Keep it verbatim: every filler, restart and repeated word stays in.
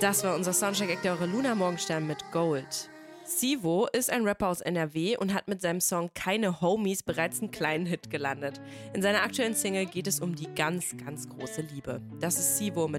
Das war unser Soundcheck-Act der Eure Luna Morgenstern mit Gold. Sivo ist ein Rapper aus N R W und hat mit seinem Song Keine Homies bereits einen kleinen Hit gelandet. In seiner aktuellen Single geht es um die ganz, ganz große Liebe. Das ist Sivo mit